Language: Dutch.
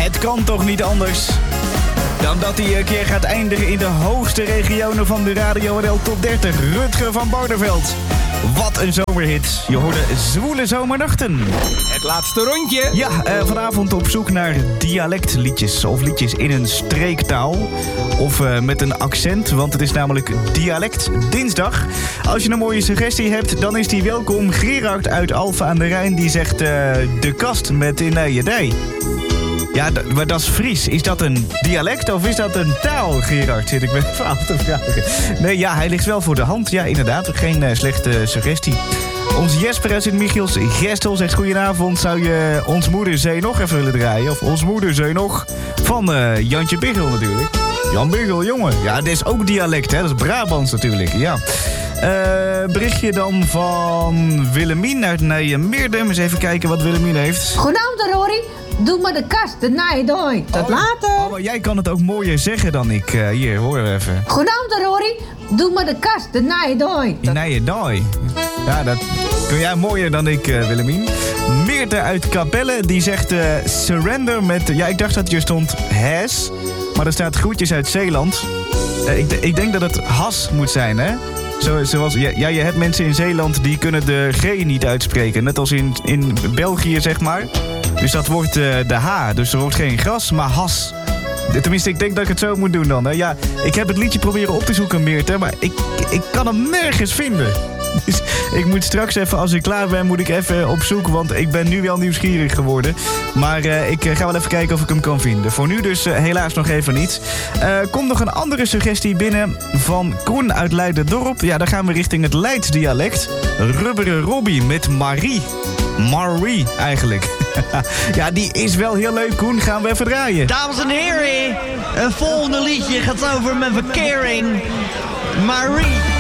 Het kan toch niet anders dan dat hij een keer gaat eindigen in de hoogste regionen van de Radio NL Top 30. Rutger van Barneveld. Wat een zomerhit. Je hoorde Zwoele Zomernachten. Het laatste rondje. Ja, vanavond op zoek naar dialectliedjes. Of liedjes in een streektaal. Of met een accent, want het is namelijk Dialect Dinsdag. Als je een mooie suggestie hebt, dan is die welkom. Gerard uit Alphen aan de Rijn, die zegt de kast met in Nijedij. Ja, maar dat is Fries. Is dat een dialect of is dat een taal, Gerard? Zit ik me even af te vragen. Nee, ja, hij ligt wel voor de hand. Ja, inderdaad. Geen slechte suggestie. Ons Jesper uit Sint-Michiels Gestel zegt goedenavond. Zou je Ons Moeder Zee nog even willen draaien? Of Ons Moeder Zee nog? Van Jantje Biggel natuurlijk. Jan Biggel, jongen. Ja, dit is ook dialect, hè. Dat is Brabants natuurlijk, ja. Berichtje dan van Willemien uit Nijmeerdem. Eens even kijken wat Willemien heeft. Goedenavond, Rory. Doe maar de kast, de naaidooi. Tot later. Oh, maar jij kan het ook mooier zeggen dan ik. Hier, hoor even. Goedenavond, Rory. Doe maar de kast, de naaidooi. Naaidooi. Ja, dat kun jij mooier dan ik, Willemien. Meerte uit Capelle, die zegt surrender met... Ja, ik dacht dat hier stond has, maar er staat groetjes uit Zeeland. Ik denk dat het has moet zijn, hè? Zoals, ja, je hebt mensen in Zeeland die kunnen de G niet uitspreken. Net als in België, zeg maar. Dus dat wordt de H. Dus er wordt geen gras, maar has. Tenminste, ik denk dat ik het zo moet doen dan. Hè. Ja, ik heb het liedje proberen op te zoeken, Meerte, maar ik kan hem nergens vinden. Dus ik moet straks even, als ik klaar ben, moet ik even op zoek, want ik ben nu wel nieuwsgierig geworden. Maar ik ga wel even kijken of ik hem kan vinden. Voor nu dus helaas nog even niet. Komt nog een andere suggestie binnen van Koen uit Leiderdorp. Ja, dan gaan we richting het Leids dialect. Rubberen Robbie met Marie. Marie, eigenlijk. Ja, die is wel heel leuk, Koen. Gaan we even draaien. Dames en heren, het volgende liedje gaat over mijn verkering. Marie.